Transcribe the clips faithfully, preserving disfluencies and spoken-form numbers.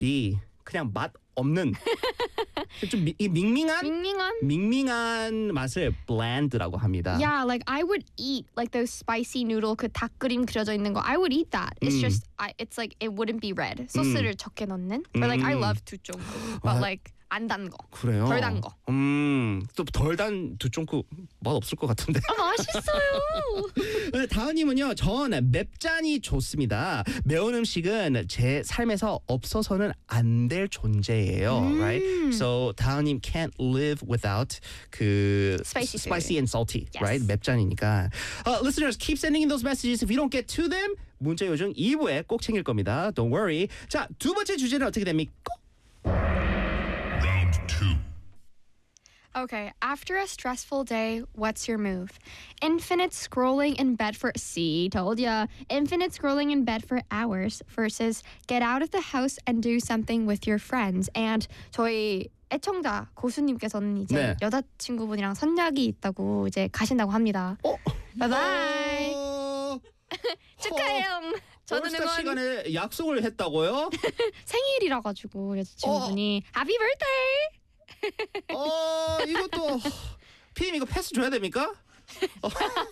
B. 그냥 맛 없는 좀 미, 이 밍밍한 밍밍한? 밍밍한 맛을 bland라고 합니다. Yeah, like I would eat like those spicy noodle 그 닭그림 그려져 있는 거. I would eat that. It's 음. just I, it's like it wouldn't be red. 소스를 적게 넣는. Or like I 음. love 두쫑, but 아. like 안 단 거. 그래요? 덜 단 거. 음, 또 덜 단 두쫑쿠 맛 없을 것 같은데. 아, 맛있어요. 네, 다은님은요, 전 맵짠이 좋습니다. 매운 음식은 제 삶에서 없어서는 안 될 존재예요, 음. right? So 다은님 can't live without 그 Spicy food. spicy and salty, Yes. right? 맵짠이니까. Uh, listeners, keep sending in those messages. If you don't get to them, 문자 요정 이 부에 꼭 챙길 겁니다. Don't worry. 자, 두 번째 주제는 어떻게 됩니까? Round two. Okay, after a stressful day, what's your move? Infinite scrolling in bed for see, told ya. Infinite scrolling in bed for hours versus get out of the house and do something with your friends. And 저희 애청자 고수님께서는 이제 네. 여자친구분이랑 선약이 있다고 이제 가신다고 합니다. 어? 바이바이. 어... 축하해요. 저는 올스타 응원 시간에 약속을 했다고요? 생일이라 가지고 여자친구분이 Happy birthday. 어 이것도 피엠 이거 패스 줘야 됩니까? 어,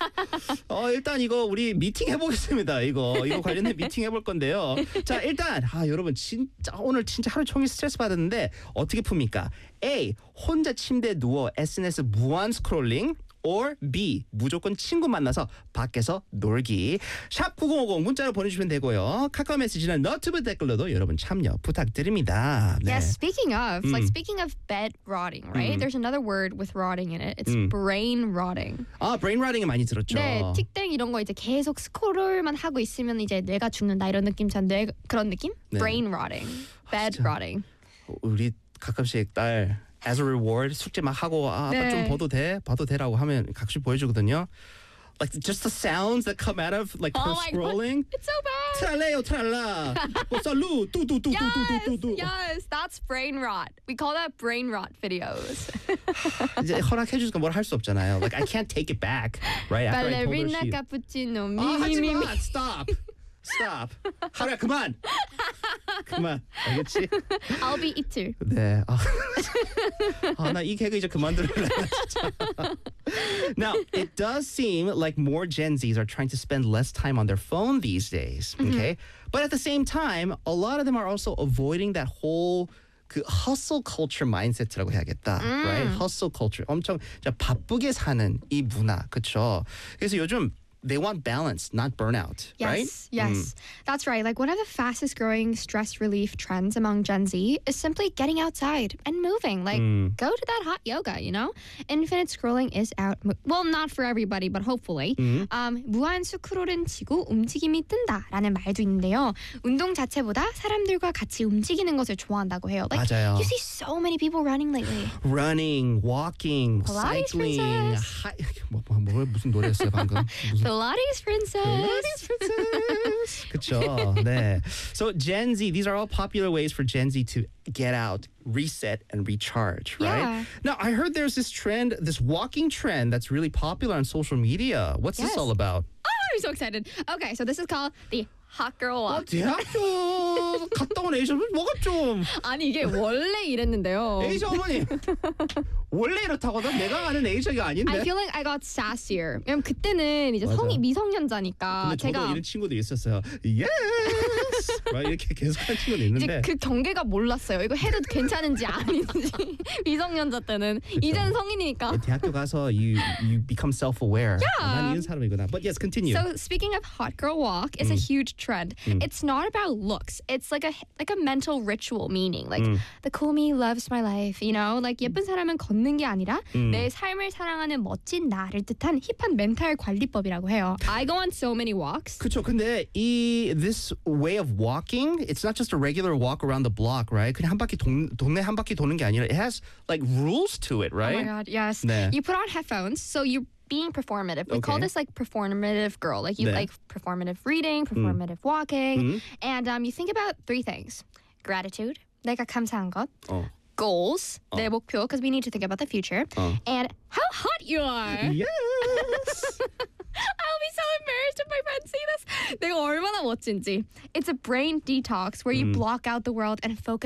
어 일단 이거 우리 미팅 해보겠습니다. 이거 이거 관련된 미팅 해볼 건데요. 자 일단 아 여러분 진짜 오늘 진짜 하루 종일 스트레스 받았는데 어떻게 풉니까? A 혼자 침대에 누워 에스엔에스 무한 스크롤링. or B 무조건 친구 만나서 밖에서 놀기. 샵 구공오공 문자로 보내주시면 되고요. 카카오 메시지는 너튜브 댓글로도 여러분 참여 부탁드립니다. 네. Yes, speaking of, like 음. speaking of bed rotting, right? 음. There's another word with rotting in it. It's 음. brain rotting. 아 브레인 라딩을 많이 들었죠. 네, 틱땡 이런 거 이제 계속 스크롤만 하고 있으면 이제 뇌가 죽는다 이런 느낌처럼 뇌 그런 느낌? 네. Brain rotting, bed 진짜. rotting. 우리 가끔씩 딸 as a reward 숙제 막 하고 아, 아빠 네. 좀 봐도 돼? 봐도 돼라고 하면 가끔씩 보여주거든요. Like just the sounds that come out of like her Oh my God. scrolling. It's so bad. 트랄레요 트랄라. 뭐 살루 Yes, 뚜뚜뚜뚜뚜뚜뚜. yes, that's brain rot. We call that brain rot videos. 이제 허락해 주니까 뭘 할 수 없잖아요. Like I can't take it back, right? After I told her 발레리나 she. 카푸치노 아 하지 미미미. 마. Stop. Stop. 하루야 그만. 그만. 알겠지? I'll be it too. 네. 아, 아, 나 이 개그 이제 그만둘래. 진짜. Now, it does seem like more Gen Zs are trying to spend less time on their phone these days. Okay, but at the same time, a lot of them are also avoiding that whole 그 hustle culture mindset라고 해야겠다, right? Hustle culture, 엄청 진짜 바쁘게 사는 이 문화, 그렇죠? 그래서 요즘 they want balance, not burnout, right? Yes, yes. That's right. Like one of the fastest growing stress relief trends among Gen Z is simply getting outside and moving. Like go to that hot yoga, you know? Infinite scrolling is out. Well, not for everybody, but hopefully. Um, 무한 스크롤은 지고 움직임이 뜬다라는 말도 있는데요. 운동 자체보다 사람들과 같이 움직이는 것을 좋아한다고 해요. Like 맞아요. you see so many people running lately. Running, walking, Pilates cycling. princess. 하, 뭐, 뭐, 뭐, 무슨 노래였어요 방금? 무슨 Pilates princess. Pilates princess. 그쵸. 네. So Gen Z, these are all popular ways for Gen Z to get out, reset, and recharge, right? Yeah. Now, I heard there's this trend, this walking trend that's really popular on social media. What's this Yes. all about? Oh, I'm so excited. Okay, so this is called the Hot Girl 아, Walk. 대학교 갔다 온 에이저 뭐가 좀 아니 이게 원래 이랬는데요. 에이저 어머니 원래 이렇다거든. 내가 아는 에이저가 아닌데. I feel like I got sassier. 왜냐면 그때는 이제 맞아. 성이 미성년자니까 근데 저도 제가 이런 친구도 있었어요. Yes, 막 이렇게 계속 하는 친구도 이제 있는데. 그 경계가 몰랐어요. 이거 해도 괜찮은지 아닌지 미성년자 때는 이제는 성인이니까. 대학교 가서 you you become self-aware. 난 이런 사람이구나. But yes, continue. So speaking of hot girl walk, it's a huge trend. It's not about looks. It's like a like a mental ritual meaning. Like the cool me loves my life. You know, like 예쁜 사람은 걷는 게 아니라 내 삶을 사랑하는 멋진 나를 뜻한 힙한 멘탈 관리법이라고 해요. I go on so many walks. 그렇죠. 근데 이 this way of walking, it's not just a regular walk around the block, right? 그냥 한 바퀴 동, 동네 한 바퀴 도는 게 아니라 it has like rules to it, Oh right? my god, yes. 네. You put on headphones, so you're being performative. We call Okay. this like performative girl. Like you 네. like performative reading, performative walking, and um, you think about three things: gratitude, 내가 감사한 것, 어. goals, 내 목표, because we need to think about the future, 어. and how hot you are. Yes. I'll be so embarrassed if my friends see this. 내가 얼마나 멋진지. It's a brain detox where you block out the world and focus